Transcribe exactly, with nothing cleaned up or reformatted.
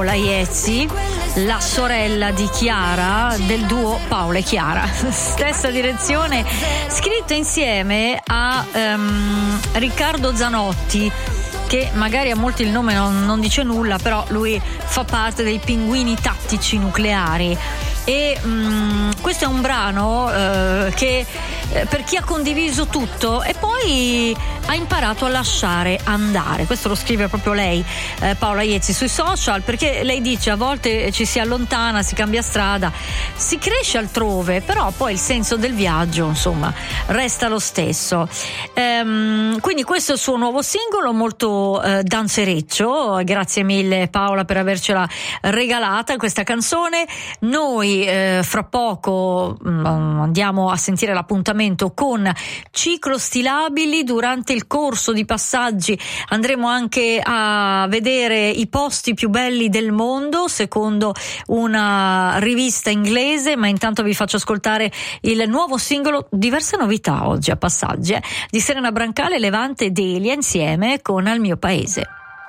Paola Iezzi, la sorella di Chiara, del duo Paola e Chiara, stessa direzione, scritto insieme a um, Riccardo Zanotti, che magari a molti il nome non, non dice nulla, però lui fa parte dei Pinguini Tattici Nucleari. E um, questo è un brano uh, che eh, per chi ha condiviso tutto e poi ha imparato a lasciare andare. Questo lo scrive proprio lei, eh, Paola Iezzi, sui social, perché lei dice a volte ci si allontana, si cambia strada, si cresce altrove, però poi il senso del viaggio insomma resta lo stesso. Ehm, quindi questo è il suo nuovo singolo, molto eh, danzereccio. Grazie mille Paola per avercela regalata questa canzone. Noi Eh, fra poco mh, andiamo a sentire l'appuntamento con Ciclo Stilabili. Durante il corso di passaggi andremo anche a vedere i posti più belli del mondo secondo una rivista inglese, ma intanto vi faccio ascoltare il nuovo singolo, diverse novità oggi a Passaggi, eh, di Serena Brancale, Levante ed Elia insieme con Al mio paese.